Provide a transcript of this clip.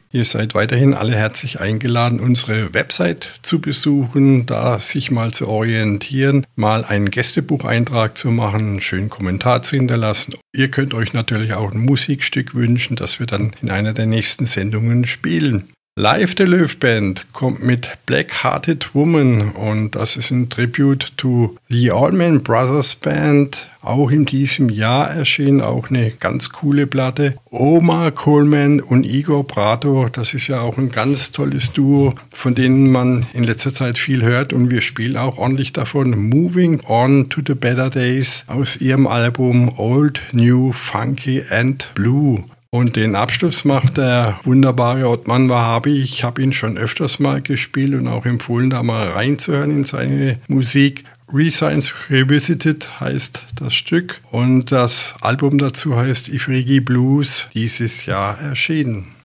Ihr seid weiterhin alle herzlich eingeladen, unsere Website zu besuchen, da sich mal zu orientieren, mal einen Gästebucheintrag zu machen, einen schönen Kommentar zu hinterlassen. Ihr könnt euch natürlich auch ein Musikstück wünschen, das wir dann in einer der nächsten Sendungen spielen. Live the Löw Band kommt mit Black Hearted Woman und das ist ein Tribute to the Allman Brothers Band. Auch in diesem Jahr erschien auch eine ganz coole Platte. Omar Coleman und Igor Prado, das ist ja auch ein ganz tolles Duo, von denen man in letzter Zeit viel hört und wir spielen auch ordentlich davon. Moving On to the Better Days aus ihrem Album Old, New, Funky and Blue. Und den Abschluss macht der wunderbare Othman Wahabi. Ich habe ihn schon öfters mal gespielt und auch empfohlen, da mal reinzuhören in seine Musik. Rescience Revisited heißt das Stück und das Album dazu heißt Ifrigi Blues, dieses Jahr erschienen.